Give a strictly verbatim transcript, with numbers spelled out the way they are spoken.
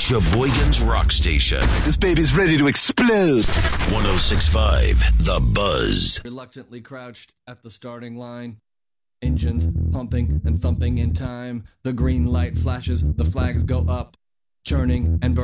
Sheboygan's Rock Station. This baby's ready to explode. one oh six point five The Buzz. Reluctantly crouched at the starting line. Engines pumping and thumping in time. The green light flashes, the flags go up. Churning and burning.